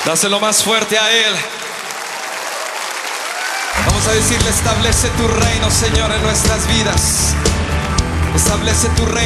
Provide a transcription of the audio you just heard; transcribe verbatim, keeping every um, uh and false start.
Dáselo más fuerte a Él. Vamos a decirle: establece tu reino, Señor, en nuestras vidas. Establece tu reino.